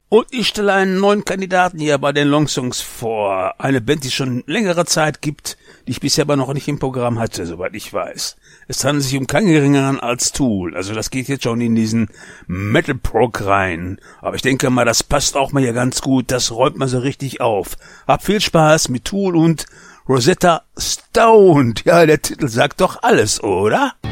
Und ich stelle einen neuen Kandidaten hier bei den Longsongs vor. Eine Band, die es schon längere Zeit gibt, die ich bisher aber noch nicht im Programm hatte, soweit ich weiß. Es handelt sich um keinen geringeren als Tool. Also das geht jetzt schon in diesen Metal-Prog rein. Aber ich denke mal, das passt auch mal hier ganz gut. Das räumt man so richtig auf. Hab viel Spaß mit Tool und Rosetta Stone. Ja, der Titel sagt doch alles, oder?